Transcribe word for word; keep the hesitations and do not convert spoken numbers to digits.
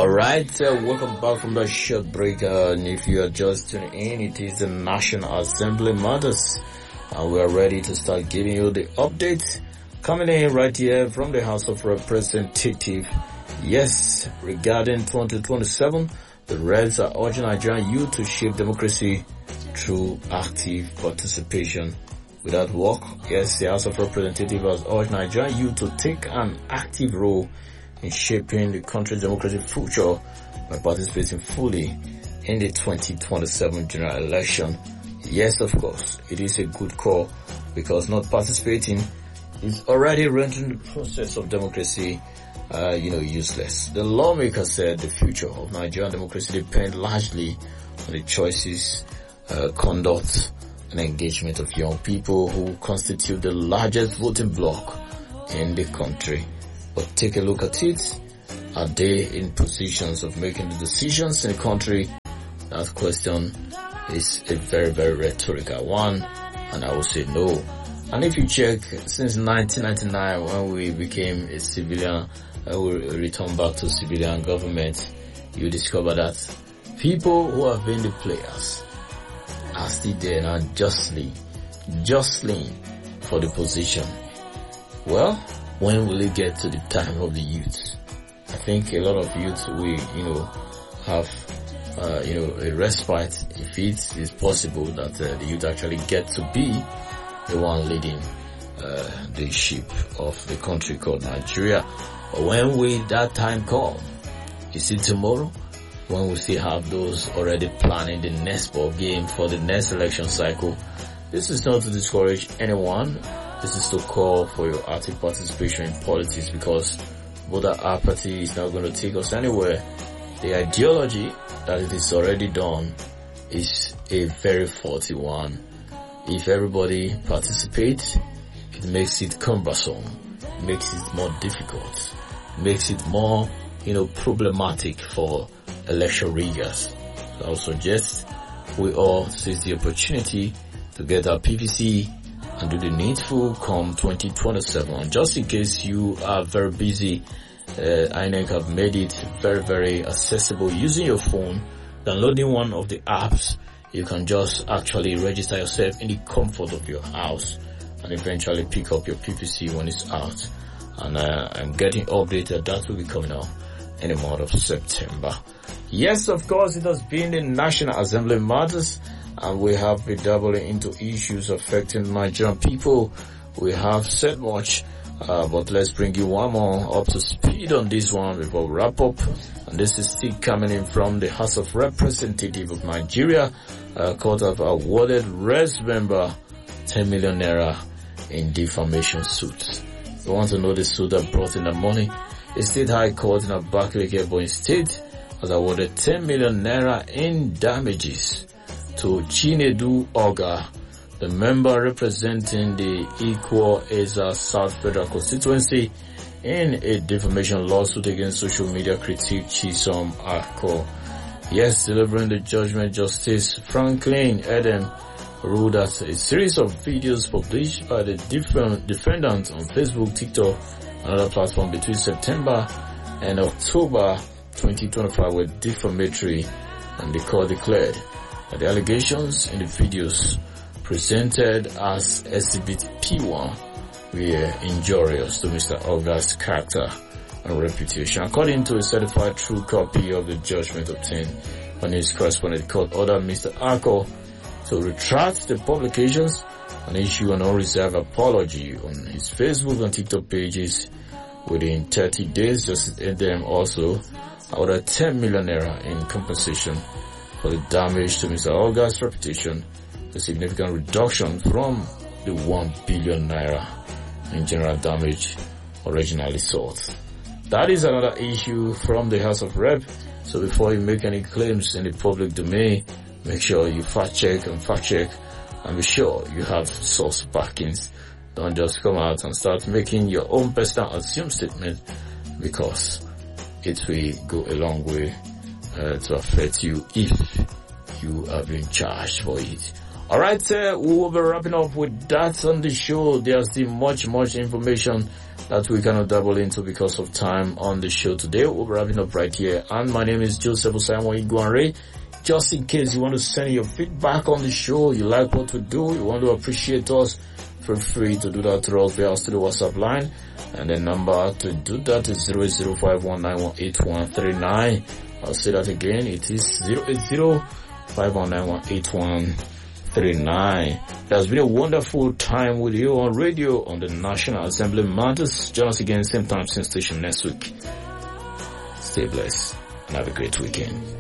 Alright, uh, welcome back from the short break. Uh, and if you are just tuning in, it is the National Assembly Matters. And we are ready to start giving you the updates coming in right here from the House of Representatives. Yes, regarding twenty twenty-seven, the Reds are urging Nigerian youth to shape democracy through active participation. Without work, yes, the House of Representatives has urged Nigerian youth to take an active role in shaping the country's democratic future by participating fully in the twenty twenty-seven general election. Yes, of course, it is a good call because not participating is already rendering the process of democracy, uh, you know, useless. The lawmaker said the future of Nigerian democracy depends largely on the choices, uh, conduct, and engagement of young people who constitute the largest voting bloc in the country. But take a look at it. Are they in positions of making the decisions in the country? That question is a very, very rhetorical one, and I will say no. And if you check, since nineteen ninety-nine, when we became a civilian, uh, we returned back to civilian government, you discover that people who have been the players are still there now justly, jostling for the position. Well, when will it get to the time of the youth? I think a lot of youth will, you know, have, uh, you know, a respite if it is possible that uh, the youth actually get to be the one leading uh, the ship of the country called Nigeria. But when will that time come? Is it tomorrow? When we still have those already planning the next ball game for the next election cycle? This is not to discourage anyone. This is to call for your active participation in politics because voter apathy is not going to take us anywhere. The ideology that it is already done is a very faulty one. If everybody participates, it makes it cumbersome, makes it more difficult, makes it more, you know, problematic for election riggers. So I would suggest we all seize the opportunity to get our P V C and do the needful come twenty twenty-seven. Just in case you are very busy, uh, I N E C have made it very, very accessible using your phone. Downloading one of the apps, you can just actually register yourself in the comfort of your house and eventually pick up your P V C when it's out. And uh, I'm getting updated. That will be coming out in the month of September. Yes, of course, it has been the National Assembly Matters, and we have been dabbling into issues affecting Nigerian people. We have said much, uh, but let's bring you one more up to speed on this one before we wrap up. And this is still coming in from the House of Representatives of Nigeria. Uh, court have awarded Reds member ten million naira in defamation suits. You want to know the suit that brought in the money? The State High Court in Abakaliki, Ebonyi State has awarded ten million naira in damages to Chinedu Oga, the member representing the Ikwo Eza South Federal Constituency, in a defamation lawsuit against social media critic Chisom Akko. Yes, delivering the judgment, Justice Franklin Edem ruled that a series of videos published by the different defendants on Facebook, TikTok, and other platforms between September and October twenty twenty-five were defamatory, and the court declared that the allegations in the videos presented as Exhibit P one were injurious to Mister Oga's character and reputation. According to a certified true copy of the judgment obtained on his correspondent, court ordered Mister Akko to retract the publications and issue an unreserved apology on his Facebook and TikTok pages within thirty days. Justice Edem also ordered ten million naira in compensation for the damage to Mister Oga's reputation, a significant reduction from the one billion naira in general damage originally sought. That is another issue from the House of Rep. So before you make any claims in the public domain, make sure you fact check and fact check and be sure you have source backings. Don't just come out and start making your own personal assumed statement, because it will go a long way uh, to affect you if you are being charged for it. Alright, uh, we will be wrapping up with that on the show. There's still much, much information that we cannot double into because of time on the show today. We'll be wrapping up right here. And my name is Joseph Simon Iguanre. Just in case you want to send your feedback on the show, you like what we do, you want to appreciate us, feel free to do that through us via to the WhatsApp line. And the number to do that is zero eight zero five one nine one eight one three nine. I'll say that again. It is zero eight zero five one nine one eight one three nine. It has been a wonderful time with you on radio on the National Assembly Matters. Join us again same time, same station next week. Stay blessed and have a great weekend.